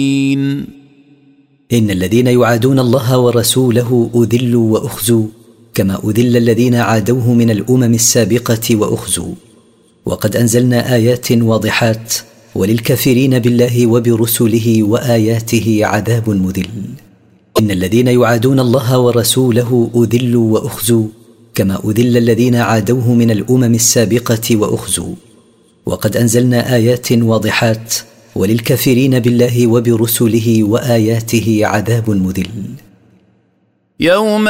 إن الذين يعادون الله ورسوله أذلوا وأخزوا كما أذل الذين عادوه من الأمم السابقة وأخزوا. وقد أنزلنا آيات واضحات وللكافرين بالله وبرسله وآياته عذاب مذل. إن الذين يعادون الله ورسوله أذلوا وأخزوا كما أذل الذين عادوه من الأمم السابقة وأخزوا. وقد أنزلنا آيات واضحات وللكافرين بالله وبرسله وآياته عذاب مذل. يوم